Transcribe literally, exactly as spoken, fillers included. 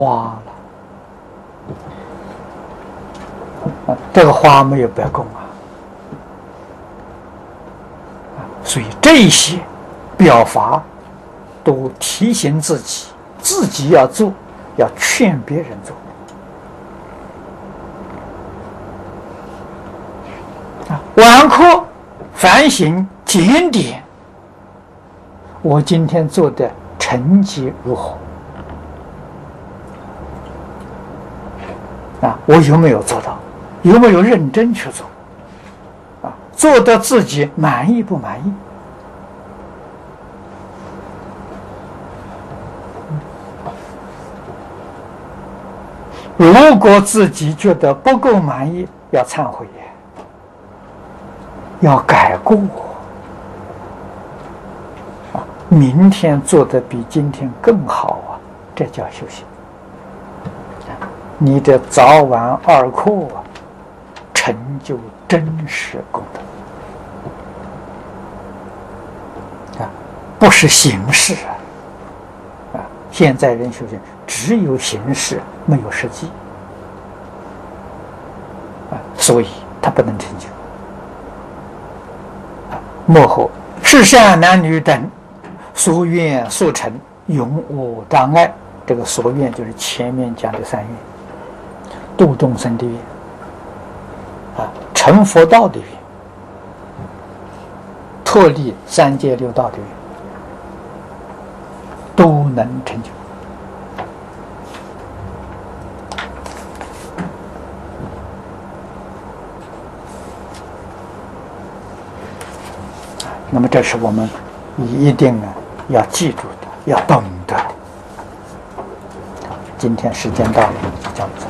花了，啊，这个花没有白供啊，所以这些表法都提醒自己，自己要做，要劝别人做。啊，晚课反省检点，我今天做的成绩如何？啊，我有没有做到？有没有认真去做？啊，做得自己满意不满意？如果自己觉得不够满意，要忏悔，要改过。啊，明天做得比今天更好啊，这叫修行。你的早晚二课啊，成就真实功德啊，不是形式啊！啊，现在人修行只有形式，没有实际啊，所以他不能成就。啊，幕后世上男女等所愿所成，永无障碍。这个所愿就是前面讲的三愿。度众生的愿，啊，成佛道的愿，脱离三界六道的愿，都能成就。那么，这是我们一定呢要记住的，要懂得的。今天时间到了，就讲到这。